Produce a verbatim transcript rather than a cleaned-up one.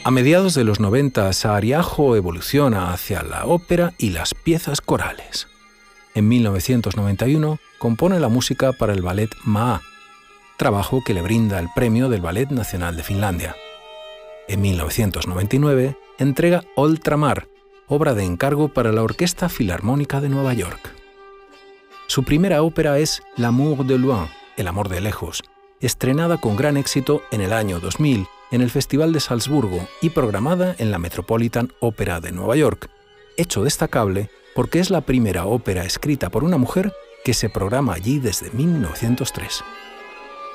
A mediados de los noventa, Saariaho evoluciona hacia la ópera y las piezas corales. En mil novecientos noventa y uno compone la música para el ballet Maa, trabajo que le brinda el premio del Ballet Nacional de Finlandia. En mil novecientos noventa y nueve entrega Oltramar, obra de encargo para la Orquesta Filarmónica de Nueva York. Su primera ópera es L'amour de loin, El amor de lejos, estrenada con gran éxito en el año dos mil en el Festival de Salzburgo y programada en la Metropolitan Opera de Nueva York, hecho destacable porque es la primera ópera escrita por una mujer que se programa allí desde mil novecientos tres.